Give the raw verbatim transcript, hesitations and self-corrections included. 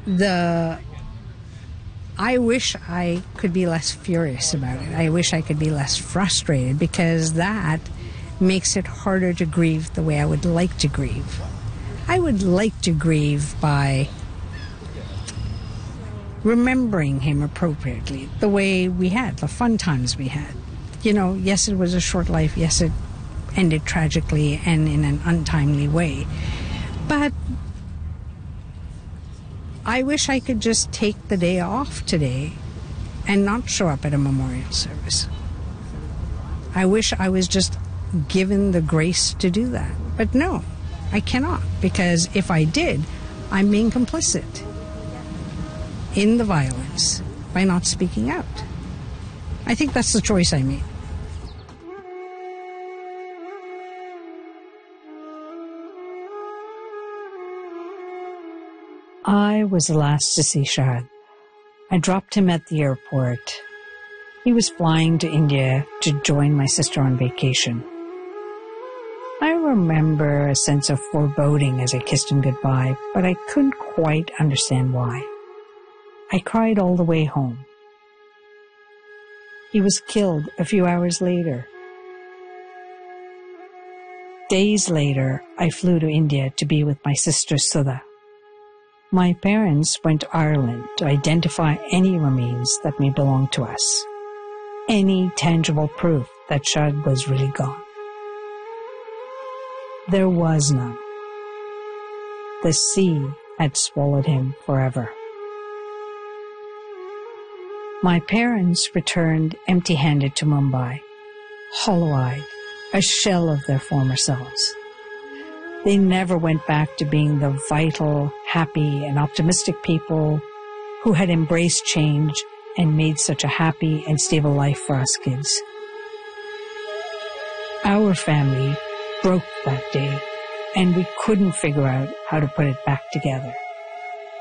the I wish I could be less furious about it. I wish I could be less frustrated, because that makes it harder to grieve the way I would like to grieve. I would like to grieve by remembering him appropriately, the way we had, the fun times we had. You know, yes, it was a short life. Yes, it ended tragically and in an untimely way. But I wish I could just take the day off today and not show up at a memorial service. I wish I was just given the grace to do that. But no, I cannot, because if I did, I'm being complicit in the violence by not speaking out. I think that's the choice I made. I was the last to see Shahid. I dropped him at the airport. He was flying to India to join my sister on vacation. I remember a sense of foreboding as I kissed him goodbye, but I couldn't quite understand why. I cried all the way home. He was killed a few hours later. Days later, I flew to India to be with my sister Sudha. My parents went to Ireland to identify any remains that may belong to us, any tangible proof that Shahid was really gone. There was none. The sea had swallowed him forever. My parents returned empty-handed to Mumbai, hollow-eyed, a shell of their former selves. They never went back to being the vital, happy, and optimistic people who had embraced change and made such a happy and stable life for us kids. Our family broke that day, and we couldn't figure out how to put it back together.